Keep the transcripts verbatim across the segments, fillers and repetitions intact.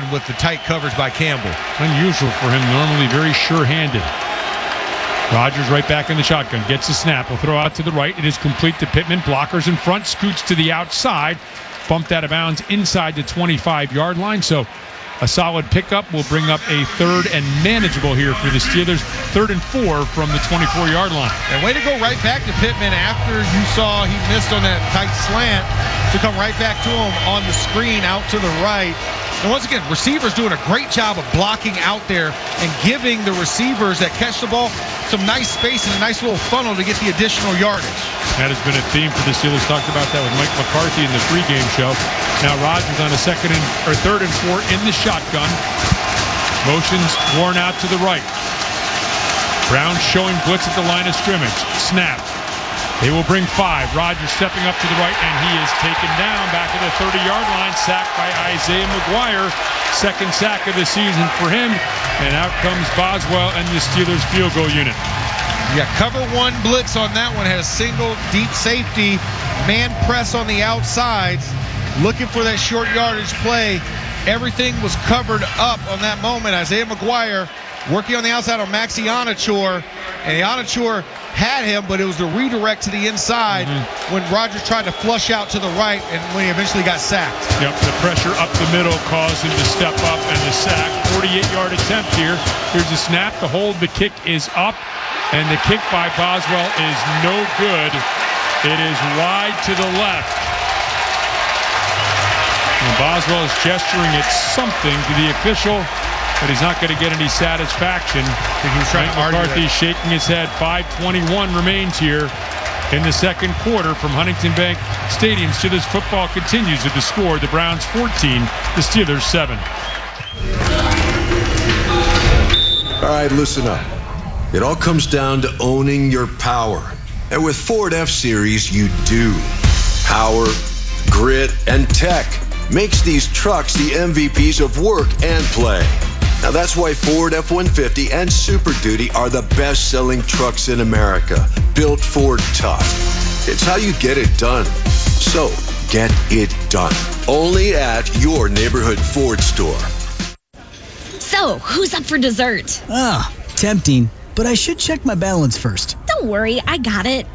open with the tight coverage by Campbell. Unusual for him, normally very sure-handed. Rodgers right back in the shotgun, gets the snap, will throw out to the right. It is complete to Pittman. Blockers in front, scoots to the outside, bumped out of bounds inside the twenty-five-yard line. So a solid pickup will bring up a third and manageable here for the Steelers. Third and four from the twenty-four-yard line. And way to go right back to Pittman after you saw he missed on that tight slant to come right back to him on the screen out to the right. And once again, receivers doing a great job of blocking out there and giving the receivers that catch the ball some nice space and a nice little funnel to get the additional yardage. That has been a theme for the Steelers. Talked about that with Mike McCarthy in the pregame show. Now Rodgers on a second and or third and four in the shotgun. Motions worn out to the right. Brown showing blitz at the line of scrimmage. Snap. They will bring five. Rodgers stepping up to the right, and he is taken down back at the thirty-yard line. Sacked by Isaiah McGuire. Second sack of the season for him. And out comes Boswell and the Steelers field goal unit. Yeah, cover one blitz on that one. Had a single deep safety. Man press on the outsides. Looking for that short yardage play. Everything was covered up on that moment. Isaiah McGuire working on the outside on Maxi Onachor. And Onachor had him, but it was the redirect to the inside mm-hmm. when Rodgers tried to flush out to the right and when he eventually got sacked. Yep, the pressure up the middle caused him to step up and the sack. forty-eight-yard attempt here. Here's the snap. The hold, the kick is up. And the kick by Boswell is no good. It is wide to the left. And Boswell is gesturing at something to the official, but he's not going to get any satisfaction. I think he was trying Mike to McCarthy argue shaking his head. five twenty-one remains here in the second quarter from Huntington Bank Stadium. Steelers football continues with the score. The Browns fourteen, the Steelers seven. All right, listen up. It all comes down to owning your power. And with Ford F-Series, you do. Power, grit, and tech makes these trucks the M V Ps of work and play. Now that's why Ford F one fifty and Super Duty are the best-selling trucks in America. Built Ford tough. It's how you get it done. So, get it done. Only at your neighborhood Ford store. So, who's up for dessert? Ah, tempting. But I should check my balance first. Don't worry, I got it.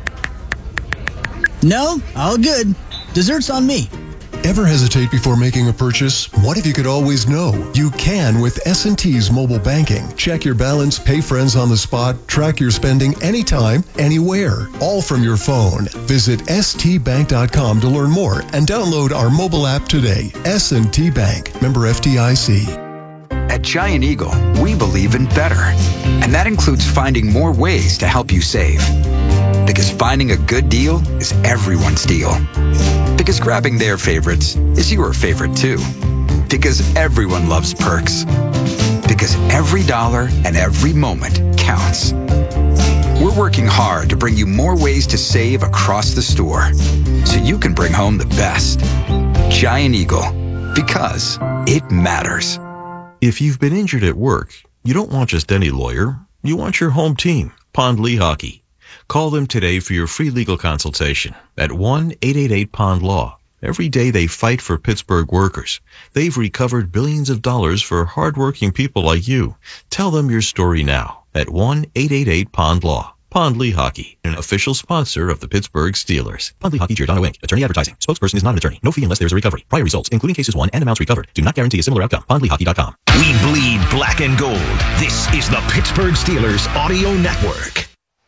No, all good. Dessert's on me. Ever hesitate before making a purchase? What if you could always know? You can with S and T's mobile banking. Check your balance, pay friends on the spot, track your spending anytime, anywhere, all from your phone. Visit S T bank dot com to learn more and download our mobile app today. S and T Bank, member F D I C. At Giant Eagle, we believe in better. And that includes finding more ways to help you save. Because finding a good deal is everyone's deal. Because grabbing their favorites is your favorite too. Because everyone loves perks. Because every dollar and every moment counts. We're working hard to bring you more ways to save across the store so you can bring home the best. Giant Eagle. Because it matters. If you've been injured at work, you don't want just any lawyer. You want your home team, Pond Lehocky. Call them today for your free legal consultation at one eight eight eight Pond Law. Every day they fight for Pittsburgh workers. They've recovered billions of dollars for hardworking people like you. Tell them your story now at one eight eight eight Pond Law. Pond Lehocky, an official sponsor of the Pittsburgh Steelers. Pond Lehocky, Giordano Incorporated. Attorney advertising. Spokesperson is not an attorney. No fee unless there is a recovery. Prior results, including cases won and amounts recovered, do not guarantee a similar outcome. pond lehocky dot com. We bleed black and gold. This is the Pittsburgh Steelers Audio Network.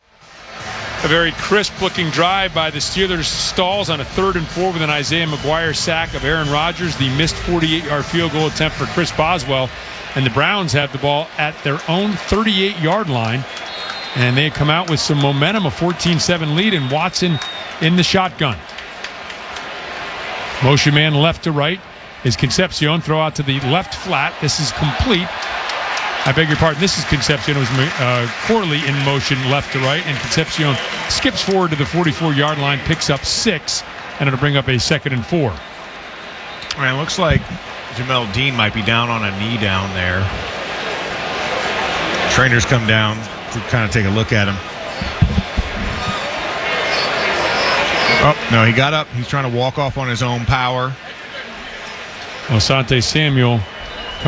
A very crisp-looking drive by the Steelers stalls on a third and four with an Isaiah McGuire sack of Aaron Rodgers. The missed forty-eight-yard field goal attempt for Chris Boswell. And the Browns have the ball at their own thirty-eight-yard line. And they come out with some momentum, a fourteen seven lead, and Watson in the shotgun. Motion man left to right is Concepcion. Throw out to the left flat. This is complete. I beg your pardon. This is Concepcion. It was uh, Corley in motion left to right, and Concepcion skips forward to the forty-four-yard line, picks up six, and it'll bring up a second and four. All right, looks like Jamel Dean might be down on a knee down there. Trainers come down to kind of take a look at him. Oh, no, he got up. He's trying to walk off on his own power. Asante Samuel